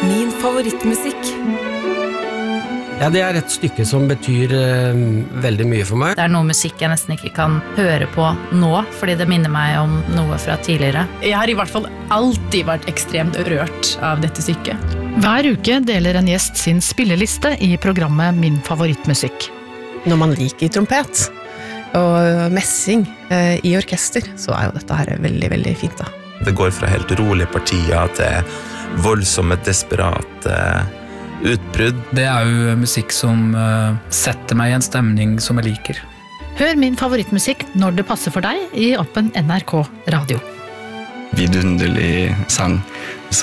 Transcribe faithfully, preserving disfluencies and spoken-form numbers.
Min favorittmusikk. Ja, det er et stykke som betyr uh, veldig mye for meg. Det er noe musikk jeg nesten ikke kan høre på nå, fordi det minner meg om noe fra tidligere. Jeg har i hvert fall alltid vært ekstremt rørt av dette stykket. Hver uke deler en gjest sin spilleliste i programmet Min favorittmusikk. Når man liker trompet og messing eh, i orkester, så er jo dette her veldig, veldig fint da. Det går fra helt rolige partier til voldsomme, desperate utbrudd. Det er jo musikk som uh, setter meg i en stemning som jeg liker. Hør Min favorittmusikk når det passer for deg i appen N R K Radio. Vidunderlig sang